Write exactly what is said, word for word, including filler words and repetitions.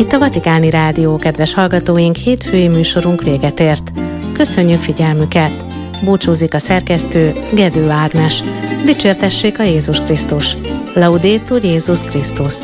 Itt a Vatikáni Rádió, kedves hallgatóink, hétfői műsorunk véget ért. Köszönjük figyelmüket! Búcsúzik a szerkesztő, Gedő Ágnes. Dicsértessék a Jézus Krisztus! Laudétur Jézus Krisztus!